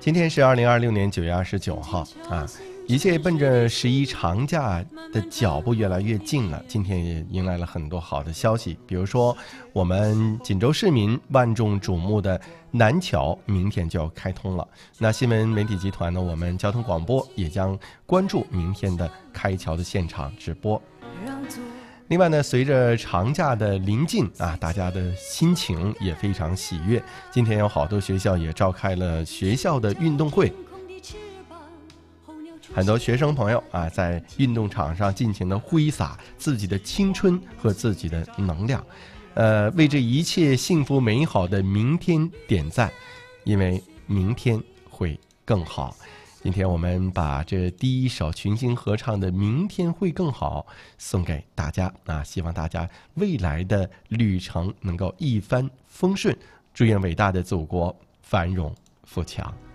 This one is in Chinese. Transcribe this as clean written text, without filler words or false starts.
今天是2026年9月29号啊，一切奔着11长假的脚步越来越近了。今天也迎来了很多好的消息，比如说我们锦州市民万众瞩目的南桥明天就要开通了。那新闻媒体集团呢，我们交通广播也将关注明天的开桥的现场直播。另外呢，随着长假的临近啊，大家的心情也非常喜悦。今天有好多学校也召开了学校的运动会，很多学生朋友啊，在运动场上尽情的挥洒自己的青春和自己的能量，为这一切幸福美好的明天点赞，因为明天会更好。今天我们把这第一首群星合唱的《明天会更好》送给大家啊！希望大家未来的旅程能够一帆风顺，祝愿伟大的祖国繁荣富强。